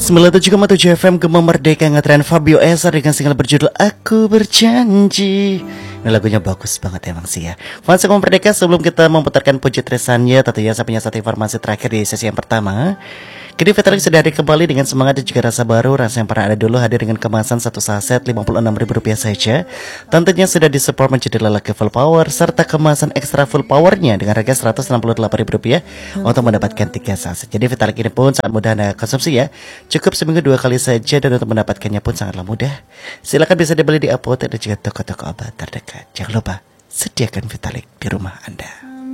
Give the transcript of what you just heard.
97,7 FM Gema Merdeka ngetren Fabio Esa dengan single berjudul Aku Berjanji. Ini lagunya bagus banget emang sih ya. Fans Gema Merdeka, sebelum kita memutarkan puji tresannya, tentunya saya punya satu informasi terakhir di sesi yang pertama. Kini Vitalik sudah hadir kembali dengan semangat dan juga rasa baru. Rasa yang pernah ada dulu hadir dengan kemasan satu saset Rp56.000 saja. Tentunya sudah disupport menjadi lelaki full power serta kemasan ekstra full powernya dengan harga Rp168.000 untuk mendapatkan 3 saset. Jadi Vitalik ini pun sangat mudah Anda konsumsi ya. Cukup seminggu 2 kali saja dan untuk mendapatkannya pun sangatlah mudah. Silakan bisa dibeli di apotek dan juga toko-toko obat terdekat. Jangan lupa sediakan Vitalik di rumah Anda.